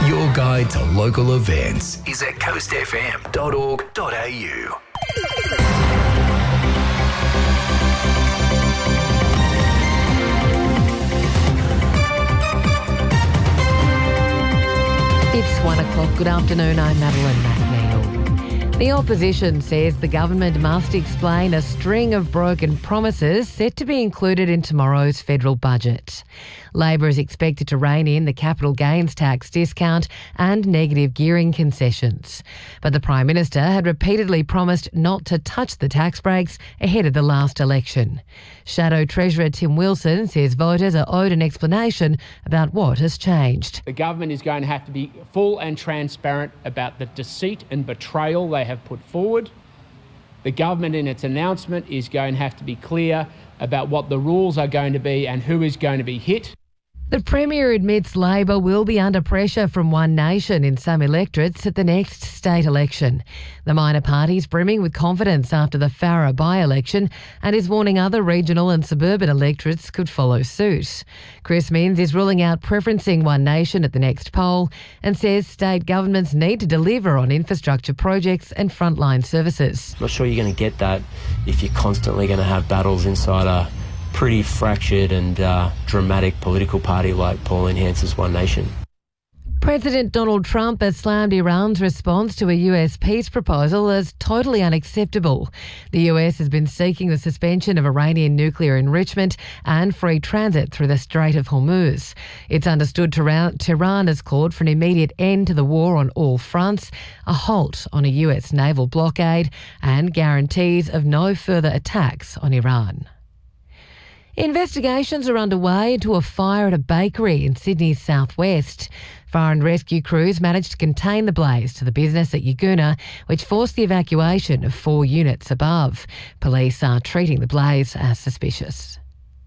Your guide to local events is at coastfm.org.au. It's 1 o'clock. Good afternoon. I'm Madeline McNeil. The opposition says the government must explain a string of broken promises set to be included in tomorrow's federal budget. Labor is expected to rein in the capital gains tax discount and negative gearing concessions. But the Prime Minister had repeatedly promised not to touch the tax breaks ahead of the last election. Shadow Treasurer Tim Wilson says voters are owed an explanation about what has changed. The government is going to have to be full and transparent about the deceit and betrayal they have put forward. The government in its announcement is going to have to be clear about what the rules are going to be and who is going to be hit. The Premier admits Labor will be under pressure from One Nation in some electorates at the next state election. The minor party's brimming with confidence after the Farrer by-election and is warning other regional and suburban electorates could follow suit. Chris Minns is ruling out preferencing One Nation at the next poll and says state governments need to deliver on infrastructure projects and frontline services. I'm not sure you're going to get that if you're constantly going to have battles inside a pretty fractured and dramatic political party like Pauline Hanson's One Nation. President Donald Trump has slammed Iran's response to a US peace proposal as totally unacceptable. The US has been seeking the suspension of Iranian nuclear enrichment and free transit through the Strait of Hormuz. It's understood Tehran has called for an immediate end to the war on all fronts, a halt on a US naval blockade, and guarantees of no further attacks on Iran. Investigations are underway into a fire at a bakery in Sydney's southwest. Fire and rescue crews managed to contain the blaze to the business at Yagoona, which forced the evacuation of 4 units above. Police are treating the blaze as suspicious.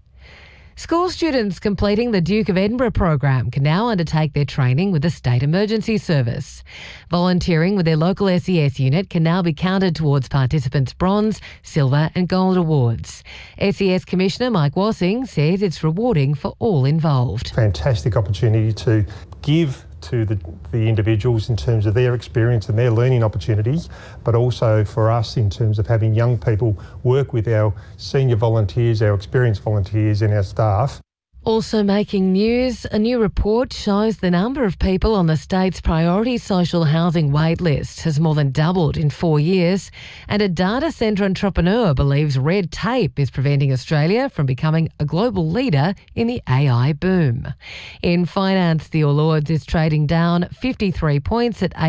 School students completing the Duke of Edinburgh program can now undertake their training with the State Emergency Service. Volunteering with their local SES unit can now be counted towards participants' bronze, silver and gold awards. SES Commissioner Mike Wassing says it's rewarding for all involved. Fantastic opportunity to give to the individuals in terms of their experience and their learning opportunities, but also for us in terms of having young people work with our senior volunteers, our experienced volunteers and our staff. Also making news, a new report shows the number of people on the state's priority social housing wait list has more than doubled in 4 years, and a data centre entrepreneur believes red tape is preventing Australia from becoming a global leader in the AI boom. In finance, the All Ords is trading down 53 points at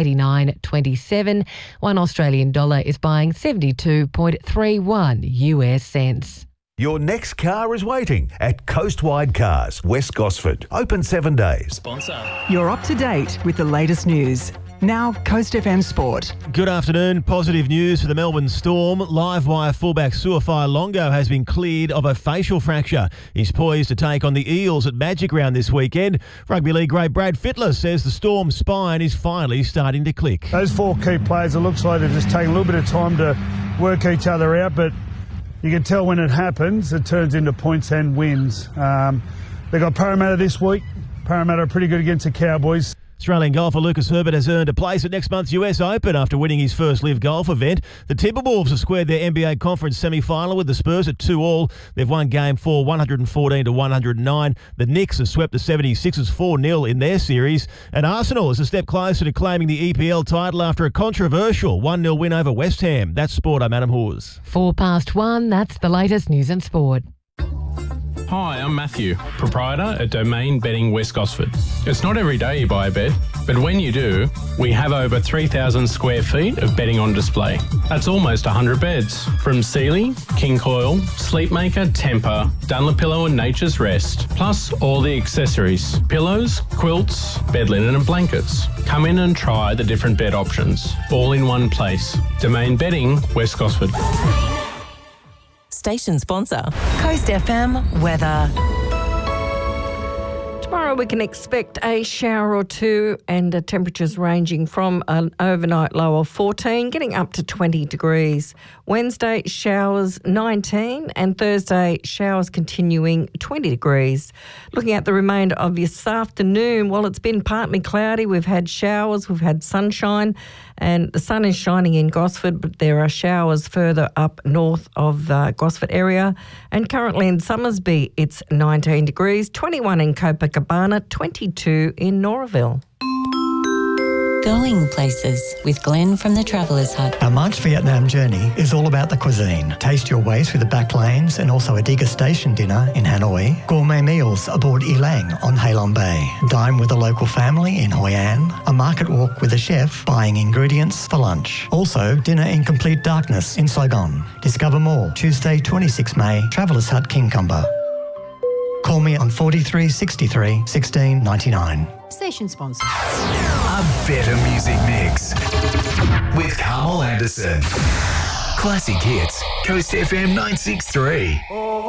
89.27. One Australian dollar is buying 72.31 US cents. Your next car is waiting at Coastwide Cars, West Gosford. Open 7 days. Sponsor. You're up to date with the latest news. Now, Coast FM Sport. Good afternoon. Positive news for the Melbourne Storm. Livewire fullback Suafai Longo has been cleared of a facial fracture. He's poised to take on the Eels at Magic Round this weekend. Rugby League great Brad Fittler says the Storm's spine is finally starting to click. Those 4 key players, it looks like they're just taking a little bit of time to work each other out, but you can tell when it happens, it turns into points and wins. They got Parramatta this week. Parramatta are pretty good against the Cowboys. Australian golfer Lucas Herbert has earned a place at next month's US Open after winning his first live golf event. The Timberwolves have squared their NBA conference semi-final with the Spurs at 2-all. They've won Game 4 114-109. The Knicks have swept the 76ers 4-0 in their series. And Arsenal is a step closer to claiming the EPL title after a controversial 1-0 win over West Ham. That's Sport. I'm Adam Hawes. 1:04. That's the latest news and sport. Hi, I'm Matthew, proprietor at Domain Bedding West Gosford. It's not every day you buy a bed, but when you do, we have over 3,000 square feet of bedding on display. That's almost 100 beds, from Sealy, King Coil, Sleepmaker, Tempur, Dunlopillow and Nature's Rest, plus all the accessories, pillows, quilts, bed linen and blankets. Come in and try the different bed options, all in one place. Domain Bedding West Gosford. Station sponsor. Coast FM weather. Tomorrow Tomorrow we can expect a shower or two and temperatures ranging from an overnight low of 14, getting up to 20 degrees. Wednesday, showers 19, and Thursday, showers continuing 20 degrees. Looking at the remainder of this afternoon, well, it's been partly cloudy. We've had showers, we've had sunshine, and the sun is shining in Gosford, but there are showers further up north of the Gosford area. And currently in Summersby, it's 19 degrees, 21 in Copacabana, 22 in Noraville. Going places with Glenn from the Travellers Hut. Our March Vietnam journey is all about the cuisine. Taste your way through the back lanes and also a degustation dinner in Hanoi. Gourmet meals aboard Elang on Halong Bay. Dine with a local family in Hoi An. A market walk with a chef buying ingredients for lunch. Also, dinner in complete darkness in Saigon. Discover more Tuesday, 26 May, Travellers Hut, Kincumber. Call me on 43 63 16 99. Station sponsor. A better music mix with Carl Anderson. Classic hits, Coast FM 963.